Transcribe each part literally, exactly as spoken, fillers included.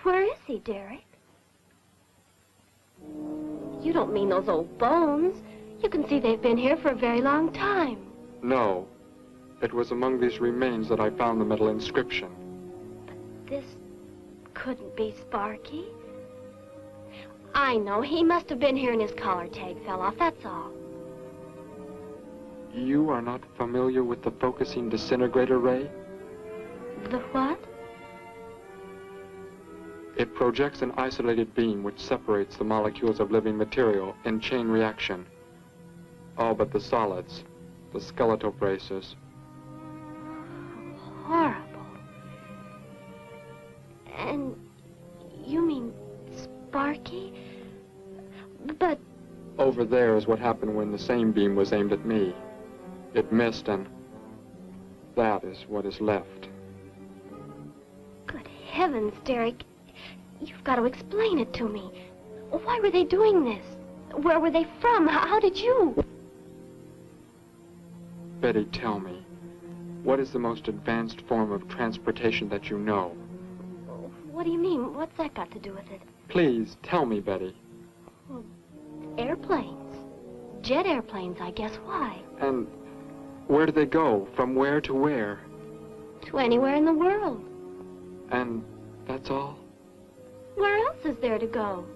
Where is he, Derek? You don't mean those old bones. You can see they've been here for a very long time. No. It was among these remains that I found the metal inscription. But this couldn't be Sparky. I know. He must have been here and his collar tag fell off, that's all. You are not familiar with the focusing disintegrator ray? The what? It projects an isolated beam which separates the molecules of living material in chain reaction. All but the solids, the skeletal braces. Horrible. And you mean Sparky? But... Over there is what happened when the same beam was aimed at me. It missed, and that is what is left. Good heavens, Derek. You've got to explain it to me. Why were they doing this? Where were they from? How, how did you? Betty, tell me, what is the most advanced form of transportation that you know? What do you mean? What's that got to do with it? Please, tell me, Betty. Well, airplanes. Jet airplanes, I guess. Why? And where do they go? From where to where? To anywhere in the world. And that's all? Where else is there to go?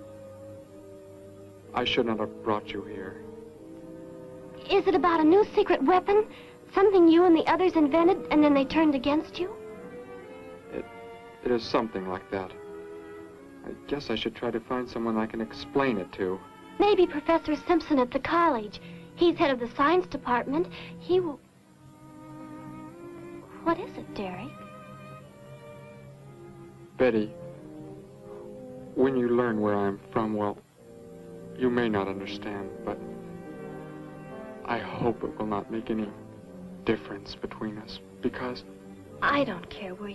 I should not have brought you here. Is it about a new secret weapon? Something you and the others invented and then they turned against you? It, it is something like that. I guess I should try to find someone I can explain it to. Maybe Professor Simpson at the college. He's head of the science department. He will... What is it, Derek? Betty, when you learn where I am from, well, you may not understand, but I hope it will not make any difference between us, because... I don't care where